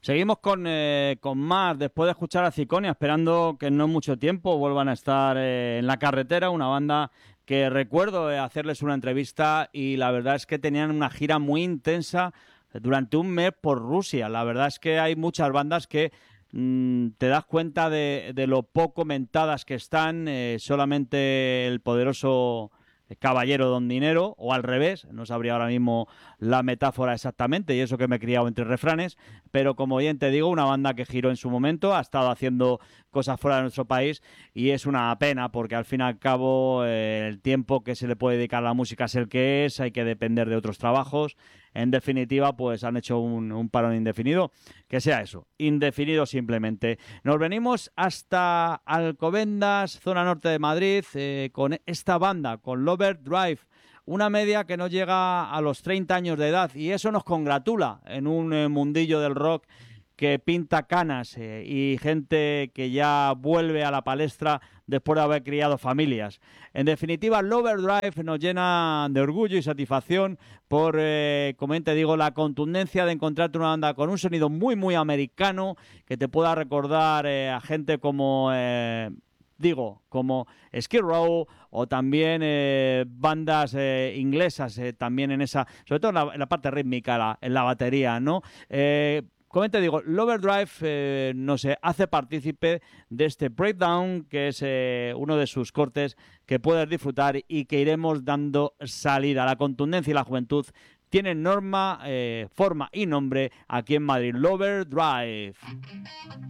Seguimos con más, después de escuchar a Ciconia, esperando que no mucho tiempo vuelvan a estar en la carretera, una banda que recuerdo hacerles una entrevista y la verdad es que tenían una gira muy intensa durante un mes por Rusia. La verdad es que hay muchas bandas que te das cuenta de lo poco mentadas que están, solamente el poderoso caballero don dinero, o al revés, no sabría ahora mismo la metáfora exactamente, y eso que me he criado entre refranes, pero como bien te digo, una banda que giró en su momento, ha estado haciendo cosas fuera de nuestro país, y es una pena, porque al fin y al cabo el tiempo que se le puede dedicar a la música es el que es, hay que depender de otros trabajos. En definitiva, pues han hecho un parón indefinido. Que sea eso, indefinido simplemente. Nos venimos hasta Alcobendas, zona norte de Madrid, con esta banda, con Lover Drive. Una media que no llega a los 30 años de edad, y eso nos congratula en un mundillo del rock que pinta canas, y gente que ya vuelve a la palestra después de haber criado familias. En definitiva, Lover Drive nos llena de orgullo y satisfacción por, como bien te digo, la contundencia de encontrarte una banda con un sonido muy, muy americano, que te pueda recordar a gente como... como Skid Row, o también bandas inglesas, también en esa, sobre todo en la parte rítmica, en la batería, ¿no? Como te digo, Lover Drive nos hace partícipe de este Breakdown, que es uno de sus cortes que puedes disfrutar y que iremos dando salida. La contundencia y la juventud tienen norma, forma y nombre aquí en Madrid. Lover Drive.